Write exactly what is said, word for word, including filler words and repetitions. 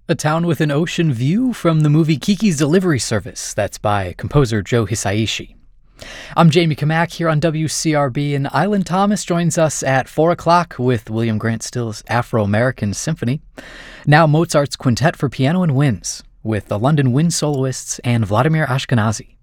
A Town with an Ocean View from the movie Kiki's Delivery Service, that's by composer Joe Hisaishi. I'm Jamie Kamak here on W C R B, and Island Thomas joins us at four o'clock with William Grant Still's Afro-American Symphony. Now Mozart's Quintet for Piano and Winds, with the London Wind Soloists and Vladimir Ashkenazy.